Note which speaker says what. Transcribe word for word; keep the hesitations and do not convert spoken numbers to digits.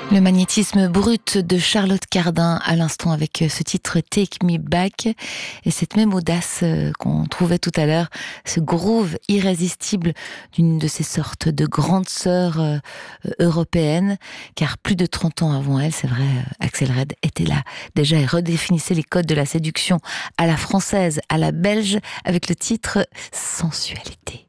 Speaker 1: Le magnétisme brut de Charlotte Cardin à l'instant avec ce titre Take Me Back et cette même audace qu'on trouvait tout à l'heure, ce groove irrésistible d'une de ces sortes de grandes sœurs euh, européennes, car plus de trente ans avant elle, c'est vrai, Axel Red était là déjà et redéfinissait les codes de la séduction à la française, à la belge avec le titre Sensualité.